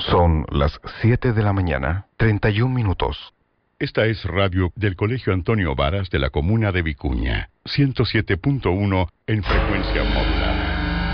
Son las 7 de la mañana, 31 minutos. Esta es radio del Colegio Antonio Varas de la comuna de Vicuña, 107.1 en frecuencia modulada.